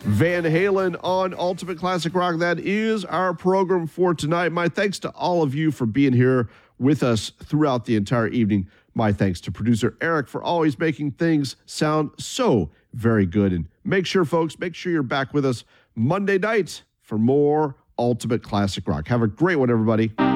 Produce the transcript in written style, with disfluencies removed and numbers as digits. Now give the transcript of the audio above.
Van Halen on Ultimate Classic Rock. That is our program for tonight. My thanks to all of you for being here with us throughout the entire evening. My thanks to producer Eric for always making things sound so very good. And make sure you're back with us Monday night for more Ultimate Classic Rock. Have a great one, everybody.